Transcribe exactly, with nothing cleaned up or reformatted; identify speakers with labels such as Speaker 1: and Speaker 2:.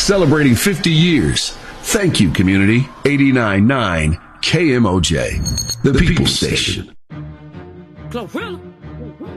Speaker 1: Celebrating fifty years. Thank you, community. eighty-nine point nine K M O J, the People Station.
Speaker 2: Glorilla.